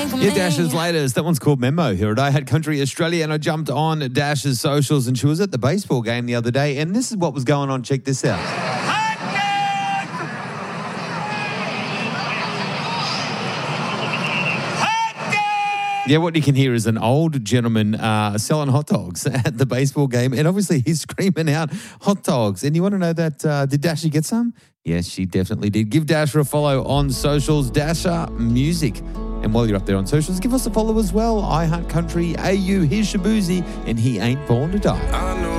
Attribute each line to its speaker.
Speaker 1: Yeah, Dash's latest. That one's called Memo here at I Had Country Australia, and I jumped on Dash's socials, and she was at the baseball game the other day, and this is what was going on. Check this out. Yeah, what you can hear is an old gentleman selling hot dogs at the baseball game, and obviously he's screaming out hot dogs. And you want to know that, did Dasher get some? Yes, she definitely did. Give Dasher a follow on socials, Dasher Music. And while you're up there on socials, give us a follow as well. I Heart Country AU. Here's Shabuzi, and he ain't born to die.
Speaker 2: I know